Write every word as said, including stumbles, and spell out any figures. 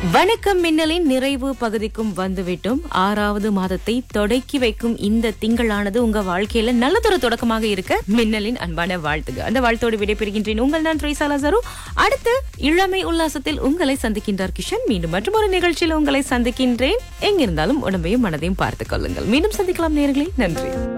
வணக்கம் மின்னலின் நிறைவு பகுதிக்கும் வந்துவிட்டோம். ஆறாவது மாதத்தை தொடக்கி வைக்கும் இந்த திங்களானது உங்க வாழ்க்கையில நல்லதொரு தொடக்கமாக இருக்க மின்னலின் அன்பான வாழ்த்துக்கு. அந்த வாழ்த்தோடு விடைபெறுகின்றேன். உங்கள் நான் த்ரேசா லாசாரு. அடுத்து இளமை உல்லாசத்தில் உங்களை சந்திக்கின்றார் கிஷன். மீண்டும் மற்றும் ஒரு நிகழ்ச்சியில் உங்களை சந்திக்கின்றேன். எங்கிருந்தாலும் உடம்பையும் மனதையும் பார்த்துக் கொள்ளுங்கள். மீண்டும் சந்திக்கலாம் நேயர்களே. நன்றி.